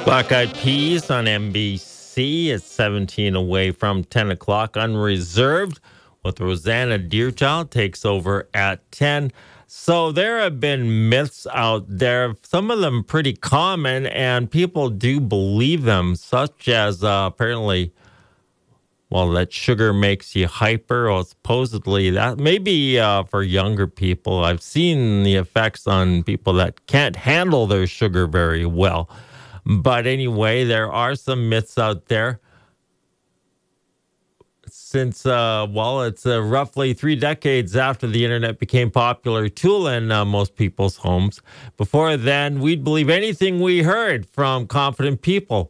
Black Eyed Peas on NBC. It's 17 away from 10 o'clock. Unreserved with Rosanna Deerchild takes over at 10. So there have been myths out there, some of them pretty common, and people do believe them, such as apparently, well, that sugar makes you hyper, or supposedly that maybe for younger people. I've seen the effects on people that can't handle their sugar very well. But anyway, there are some myths out there. Since, it's roughly 3 decades after the internet became popular tool in most people's homes. Before then, we'd believe anything we heard from confident people.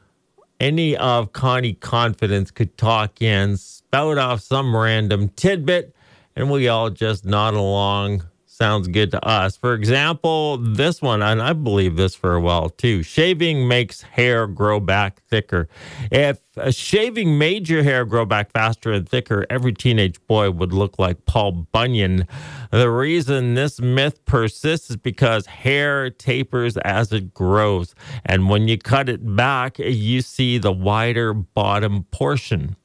Any of Connie Confidence could talk in, spout off some random tidbit, and we all just nod along. Sounds good to us. For example, this one, and I believe this for a while too. Shaving makes hair grow back thicker. If shaving made your hair grow back faster and thicker, every teenage boy would look like Paul Bunyan. The reason this myth persists is because hair tapers as it grows. And when you cut it back, you see the wider bottom portion.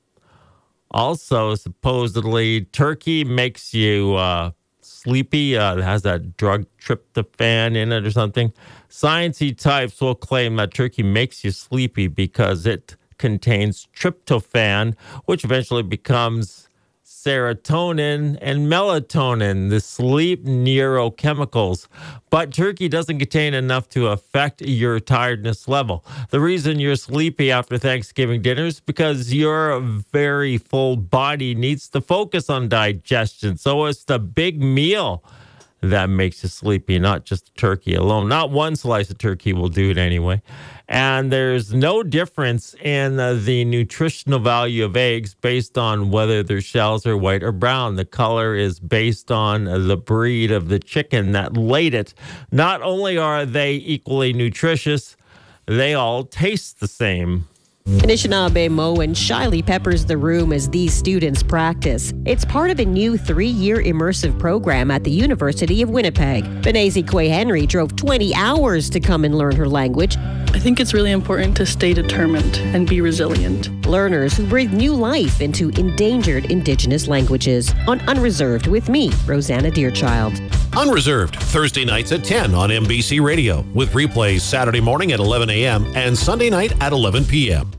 Also, supposedly, turkey makes you sleepy. It has that drug tryptophan in it or something. Sciencey types will claim that turkey makes you sleepy because it contains tryptophan, which eventually becomes serotonin and melatonin, the sleep neurochemicals. But turkey doesn't contain enough to affect your tiredness level. The reason you're sleepy after Thanksgiving dinner is because your very full body needs to focus on digestion. So it's the big meal that makes you sleepy, not just the turkey alone. Not one slice of turkey will do it anyway. And there's no difference in the nutritional value of eggs based on whether their shells are white or brown. The color is based on the breed of the chicken that laid it. Not only are they equally nutritious, they all taste the same. Anishinaabe Moen shyly peppers the room as these students practice. It's part of a new 3-year immersive program at the University of Winnipeg. Benezi Quay-Henry drove 20 hours to come and learn her language. I think it's really important to stay determined and be resilient. Learners who breathe new life into endangered Indigenous languages. On Unreserved with me, Rosanna Deerchild. Unreserved, Thursday nights at 10 on NBC Radio, with replays Saturday morning at 11 a.m. and Sunday night at 11 p.m.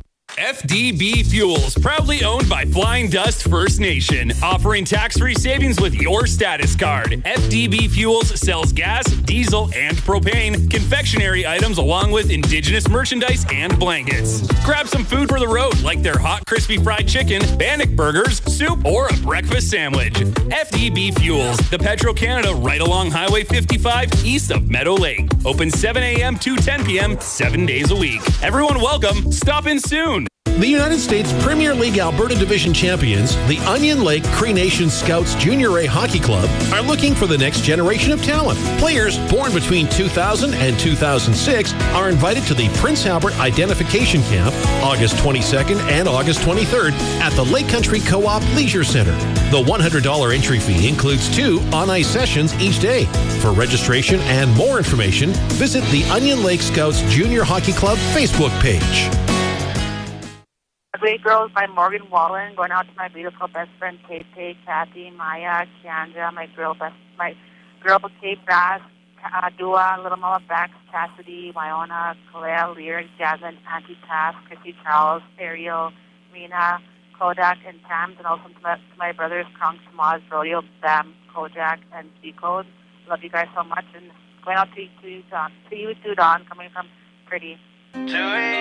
FDB Fuels, proudly owned by Flying Dust First Nation, offering tax-free savings with your status card. FDB Fuels sells gas, diesel, and propane, confectionery items along with Indigenous merchandise and blankets. Grab some food for the road like their hot crispy fried chicken, Bannock burgers, soup, or a breakfast sandwich. FDB Fuels, the Petro-Canada right along Highway 55 east of Meadow Lake. Open 7 a.m. to 10 p.m. 7 days a week. Everyone welcome. Stop in soon. The United States Premier League Alberta Division champions, the Onion Lake Cree Nation Scouts Junior A Hockey Club, are looking for the next generation of talent. Players born between 2000 and 2006 are invited to the Prince Albert Identification Camp, August 22nd and August 23rd at the Lake Country Co-op Leisure Center. The $100 entry fee includes 2 on-ice sessions each day. For registration and more information, visit the Onion Lake Scouts Junior Hockey Club Facebook page. Great Girls by Morgan Wallen, going out to my beautiful best friend Tate, Kathy, Maya, Kiandra, my girl Kate Bass, Dua, Little Mama Bex, Cassidy, Wyona, Kalea, Lyric, Jasmine, Auntie Taff, Chrissy Charles, Ariel, Rena, Kodak, and Tams, and also to my brothers Kronk, Tamaz, Rodeo, Bam, Kojak, and C-Code. Love you guys so much, and going out to you too, Don, coming from Pretty.